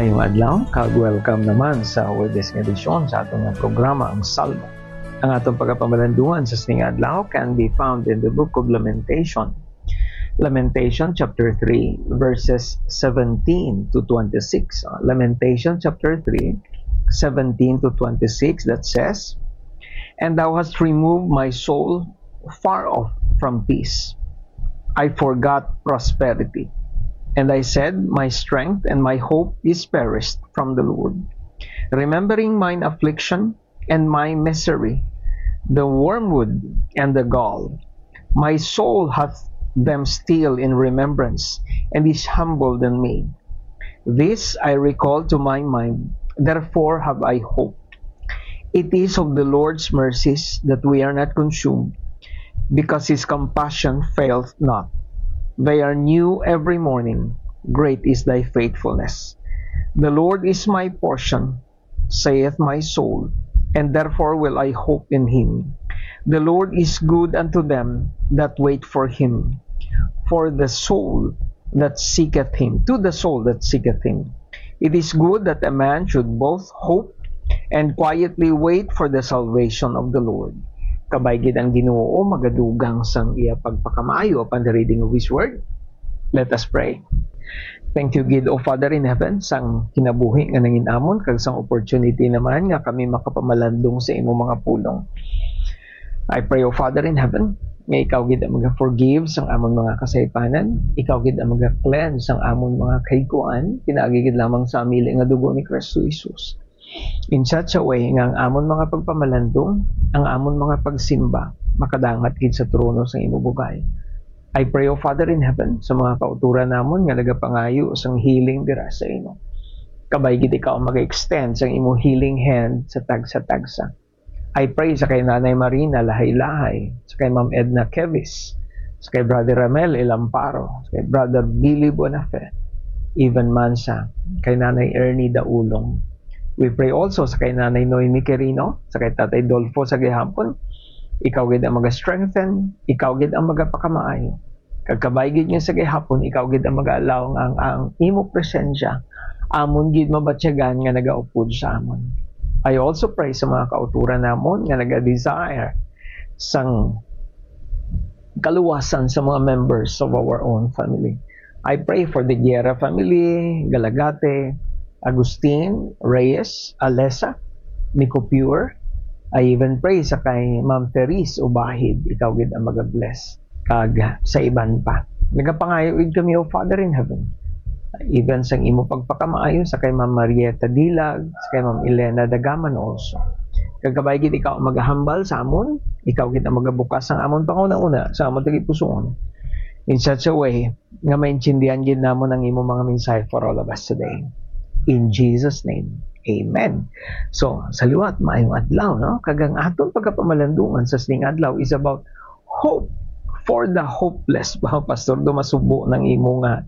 Mayong adlaw, kag-welcome naman sa Webes edisyon sa atong programa ang Salmo. Ang atong pagpamalandungan sa sing adlaw can be found in the book of Lamentation. Lamentation chapter 3 verses 17 to 26. Lamentation chapter 3 17 to 26 that says, "And thou hast removed my soul far off from peace. I forgot prosperity. And I said, my strength and my hope is perished from the Lord. Remembering mine affliction and my misery, the wormwood and the gall, my soul hath them still in remembrance, and is humbled in me. This I recall to my mind, therefore have I hope. It is of the Lord's mercies that we are not consumed, because his compassion faileth not. They are new every morning. Great is thy faithfulness. The Lord is my portion, saith my soul, and therefore will I hope in him. The Lord is good unto them that wait for him, for the soul that seeketh him, to the soul that seeketh him. It is good that a man should both hope and quietly wait for the salvation of the Lord. Kabaygid ang Ginoo, magadugang sang iya pagpakamaayo upon the reading of his word. Let us pray. Thank you, Gid, O Father in heaven, sang kinabuhi nga nanginamon, kag sang opportunity naman nga kami makapamalandong sa imo mga pulong. I pray, O Father in heaven, nga ikaw, Gid, ang mag-forgive sang amon mga kasaypanan, ikaw, Gid, ang mag-cleanse sang amon mga kahiguan, pinaagigid lamang sa amili nga dugo ni Kristo Jesus. In such a way nga ang amon mga pagpamalandong, ang amon mga pagsimba, makadangat gid sa trono sa imo bugay. I pray, O Father in heaven, sa mga kauturan namon nga nagapangayo sang healing dira sa imo. Kabay gid ikaw mag-extend sang imo healing hand sa tagsa-tagsa. I pray sa kay Nanay Marina Lahay-Lahay, sa kay Ma'am Edna Kevis, sa kay Brother Ramel Ilamparo, sa kay Brother Billy Bonafe, even Mansa, kay Nanay Ernie Daulong. We pray also sa kay Nanay Noemi Quirino, sa kay Tatay Dolfo sa gihapon. Ikaw gid ang mag-strengthen, ikaw gid ang magapakamaayo. Kagkabay gid niya sa gihapon, ikaw gid ang mag-allow ang imo presensya amon gid mabatyagan nga nagaupod sa amon. I also pray sa mga kauturan namon nga naga-desire sang kaluwasan sa mga members of our own family. I pray for the Guerra family, Galagate, Agustin, Reyes, Alessa, Nico Pure. I even pray sa kay Ma'am Therese Ubahid, ikaw gid ang mag-bless. Kag sa iban pa. Nagapangayo kami, O Father in heaven. Even sang imo pagpakamaayo sa kay Ma'am Marieta Dilag, sa kay Ma'am Elena Dagaman also. Kagabay gid ikaw ang maghambal sa amon, ikaw gid ang magabukas ang amon panguna-una sa amon tagipusoon. In such a way nga maintindihan gid namon ang imo mga mensahe for all of us today. In Jesus' name, amen. So, sa liwat, maayong adlaw, no? Kagang aton pagkapamalandungan sa sning adlaw is about hope for the hopeless. Pastor, dumasubo ng imo nga,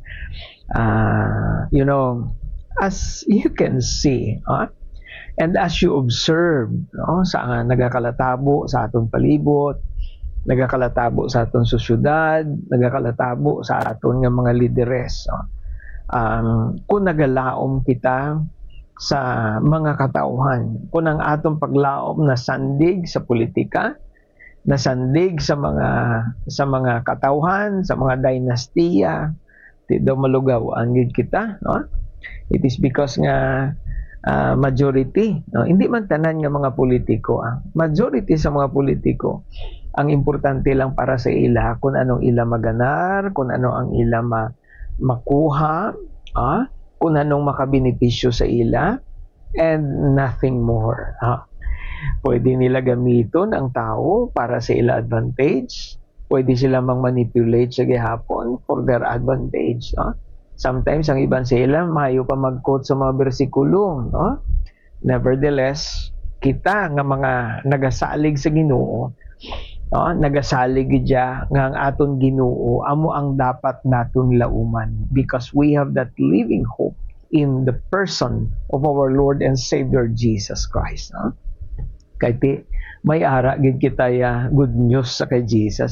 as you can see, and as you observe, no? Sa nagakalatabo sa aton palibot, nagakalatabo sa aton sosyudad, nagakalatabo sa aton nga mga lideres, kung nagalaom kita sa mga katauhan, kung ang atong paglaom na sandig sa politika, na sandig sa mga katauhan, sa mga dinastiya, di daw malugaw ang gid kita, no? It is because nga majority, no? Hindi man tanan nga mga politiko, majority sa mga politiko, ang importante lang para sa ila kung anong ila maganar, kung ano ang ila makuha, kung anong makabenepisyo sa ila, and nothing more. Pwede nila gamiton ang tao para sa ila advantage, pwede sila mang-manipulate sa gihapon for their advantage. Sometimes ang iban sa ila mayo pa mag-quote sa mga bersikulo, no? Nevertheless, kita nga mga nagasalig sa Ginoo, nagasalig gidya nga ang aton Ginoo amo ang dapat naton lauman, because we have that living hope in the person of our Lord and Savior Jesus Christ. Kay may ara gid kita ya good news sa kay Jesus.